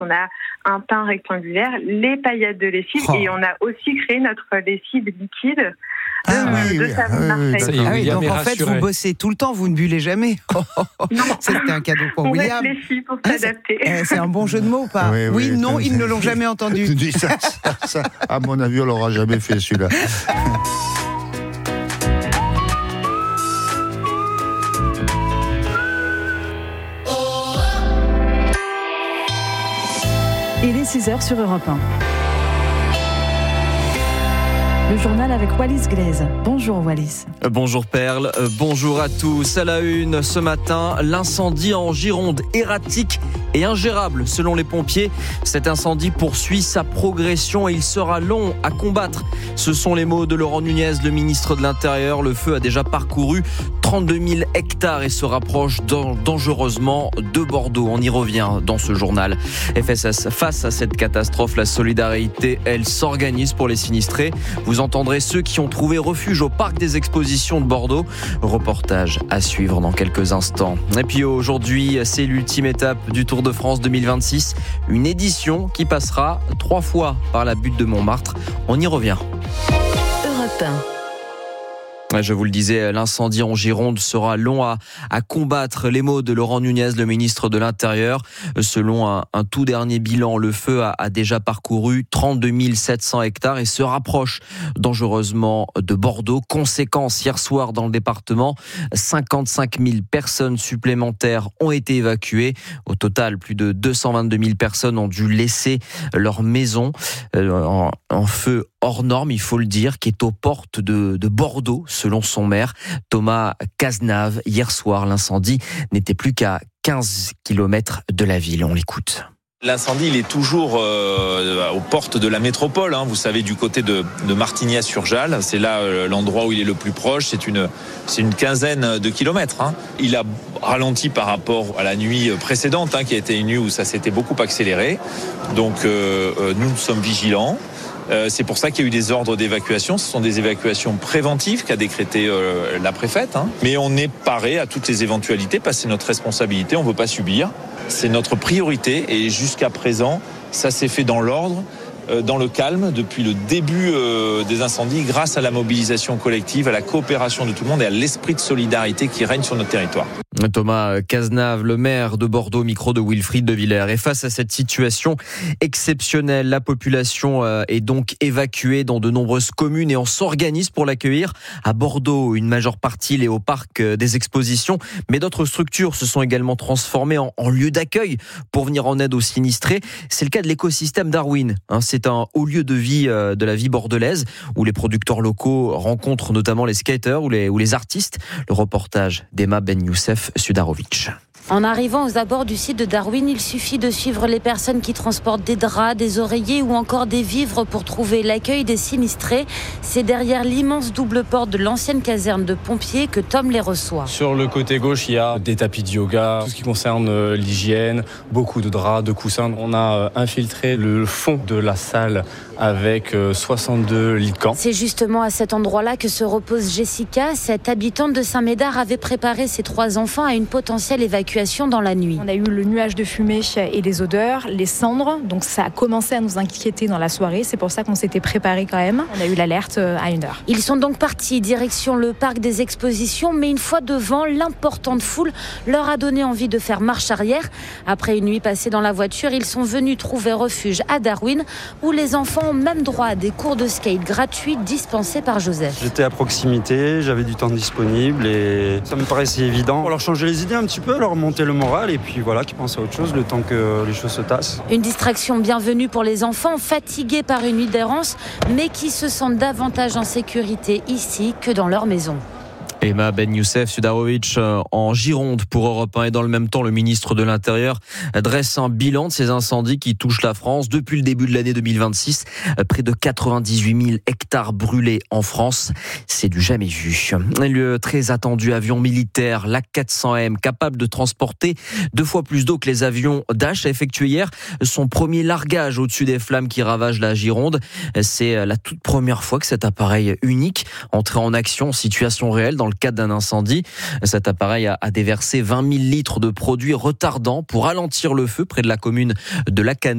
On a un pain rectangulaire, les paillettes de lessive et on a aussi créé notre lessive liquide de savon Marseille. Donc en fait, vous bossez tout le temps, vous ne bullez jamais. Non. C'était un cadeau pour William. On réfléchit pour s'adapter. C'est un bon jeu de mots ou pas ? Oui, non, ils ne l'ont jamais entendu. Tu dis ça, à mon avis, on l'aura jamais fait celui-là. Il est 6h sur Europe 1. Le journal avec Wallis Glaise. Bonjour Wallis. Bonjour Perle, bonjour à tous. À la une ce matin, l'incendie en Gironde, erratique et ingérable selon les pompiers. Cet incendie poursuit sa progression et il sera long à combattre. Ce sont les mots de Laurent Nunez, le ministre de l'Intérieur. Le feu a déjà parcouru 32 000 hectares et se rapproche dangereusement de Bordeaux. On y revient dans ce journal. FSS, face à cette catastrophe, la solidarité, elle s'organise pour les sinistrés. Vous entendrez ceux qui ont trouvé refuge au parc des expositions de Bordeaux. Reportage à suivre dans quelques instants. Et puis aujourd'hui, c'est l'ultime étape du Tour de France 2026. Une édition qui passera 3 fois par la butte de Montmartre. On y revient. Europe 1. Je vous le disais, l'incendie en Gironde sera long à combattre. Les mots de Laurent Nunez, le ministre de l'Intérieur. Selon un tout dernier bilan, le feu a déjà parcouru 32 700 hectares et se rapproche dangereusement de Bordeaux. Conséquence, hier soir dans le département, 55 000 personnes supplémentaires ont été évacuées. Au total, plus de 222 000 personnes ont dû laisser leur maison en feu hors norme, il faut le dire, qui est aux portes de Bordeaux, selon son maire, Thomas Cazenave. Hier soir, l'incendie n'était plus qu'à 15 km de la ville. On l'écoute. L'incendie, il est toujours aux portes de la métropole. Vous savez, du côté de Martignas-sur-Jalles. C'est là l'endroit où il est le plus proche. C'est une quinzaine de kilomètres. Il a ralenti par rapport à la nuit précédente, qui a été une nuit où ça s'était beaucoup accéléré. Donc, nous sommes vigilants. C'est pour ça qu'il y a eu des ordres d'évacuation. Ce sont des évacuations préventives qu'a décrété la préfète. Mais on est paré à toutes les éventualités parce que c'est notre responsabilité. On ne veut pas subir. C'est notre priorité. Et jusqu'à présent, ça s'est fait dans l'ordre, dans le calme, depuis le début des incendies, grâce à la mobilisation collective, à la coopération de tout le monde et à l'esprit de solidarité qui règne sur notre territoire. Thomas Cazenave, le maire de Bordeaux, micro de Wilfried de Villers. Et face à cette situation exceptionnelle, la population est donc évacuée dans de nombreuses communes et on s'organise pour l'accueillir. À Bordeaux, une majeure partie est au parc des expositions, mais d'autres structures se sont également transformées en lieu d'accueil pour venir en aide aux sinistrés. C'est le cas de l'écosystème Darwin. C'est un haut lieu de vie de la vie bordelaise où les producteurs locaux rencontrent notamment les skateurs ou les artistes. Le reportage d'Emma Ben Youssef Sudarovic. En arrivant aux abords du site de Darwin, il suffit de suivre les personnes qui transportent des draps, des oreillers ou encore des vivres pour trouver l'accueil des sinistrés. C'est derrière l'immense double porte de l'ancienne caserne de pompiers que Tom les reçoit. Sur le côté gauche, il y a des tapis de yoga, tout ce qui concerne l'hygiène, beaucoup de draps, de coussins. On a infiltré le fond de la salle avec 62 lits de camp. C'est justement à cet endroit-là que se repose Jessica. Cette habitante de Saint-Médard avait préparé ses 3 enfants à une potentielle évacuation dans la nuit. On a eu le nuage de fumée et des odeurs, les cendres, donc ça a commencé à nous inquiéter dans la soirée. C'est pour ça qu'on s'était préparé quand même. On a eu l'alerte à 1h. Ils sont donc partis direction le parc des expositions, mais une fois devant, l'importante foule leur a donné envie de faire marche arrière. Après une nuit passée dans la voiture, ils sont venus trouver refuge à Darwin, où les enfants ont même droit à des cours de skate gratuits dispensés par Joseph. J'étais à proximité, j'avais du temps disponible et ça me paraissait évident pour leur changer les idées un petit peu, leur monter le moral et puis voilà, qu'ils pensent à autre chose le temps que les choses se tassent. Une distraction bienvenue pour les enfants fatigués par une nuit d'errance, mais qui se sentent davantage en sécurité ici que dans leur maison. Emma Ben Youssef Sudarovic en Gironde pour Europe 1 et dans le même temps le ministre de l'Intérieur dresse un bilan de ces incendies qui touchent la France depuis le début de l'année 2026. Près de 98 000 hectares brûlés en France, c'est du jamais vu. Le très attendu avion militaire, l'A400M, capable de transporter 2 fois plus d'eau que les avions Dash, a effectué hier son premier largage au-dessus des flammes qui ravagent la Gironde. C'est la toute première fois que cet appareil unique entrait en action en situation réelle dans le cadre d'un incendie. Cet appareil a déversé 20 000 litres de produits retardants pour ralentir le feu près de la commune de Lacanau.